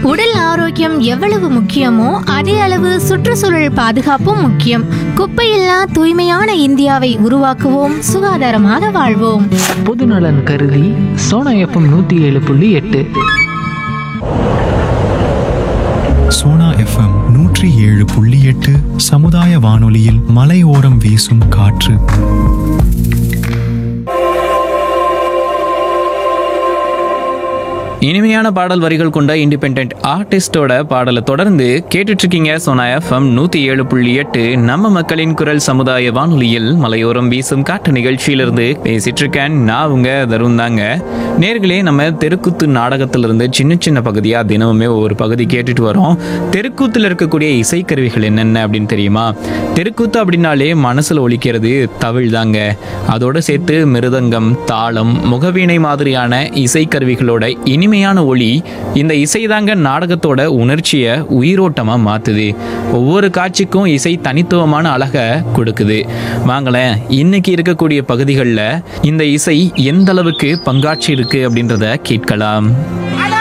உடல் ஆரோக்கியம் எவ்வளவு முக்கியமோ அதே அளவு சுற்றுச்சூழல் பாதுகாப்பும் முக்கியம். குப்பையில்லா தூய்மையான இந்தியாவை உருவாக்குவோம், சுகாதாரமாக வாழ்வோம். பொதுநலன் கருதி சோனா எஃப்எம் 107.8. சோனா எஃப்எம் 107.8 சமுதாய வானொலியில் மலையோரம் வீசும் காற்று. இனிமையான பாடல் வரிகள் கொண்ட இண்டிபெண்ட் ஆர்டிஸ்டோட பாடலை தொடர்ந்து கேட்டுட்டு இருக்கீங்க. சோனா எஃப்எம் 107.8 நம்ம மக்களின் குரல் சமுதாய வானொலியில் மலையோரம் வீசும் காட்டு நிகழ்ச்சியிலிருந்து பேசிட்டு இருக்கேன். நான் உங்க தருண் தாங்க. நேர்களே, நம்ம தெருக்கூத்து நாடகத்திலிருந்து சின்ன சின்ன பகுதியா தினமுமே ஒவ்வொரு பகுதி கேட்டுட்டு வரோம். தெருக்கூத்துல இருக்கக்கூடிய இசைக்கருவிகள் என்னென்ன அப்படின்னு தெரியுமா? தெருக்கூத்து அப்படின்னாலே மனசுல ஒலிக்கிறது தவிழ் தாங்க. அதோட சேர்த்து மிருதங்கம், தாளம், முகவீணை மாதிரியான இசைக்கருவிகளோட இனிமையான ஒளி. இந்த இசைதாங்க நாடகத்தோட உணர்ச்சியை உயிரோட்டமா மாத்துது. ஒவ்வொரு காட்சிக்கும் இசை தனித்துவமான அழகை கொடுக்குது. வாங்களேன், இன்னைக்கு இருக்கக்கூடிய பகுதிகளில் இந்த இசை எந்த அளவுக்கு பங்காற்றி இருக்கு அப்படின்றத கேட்கலாம்.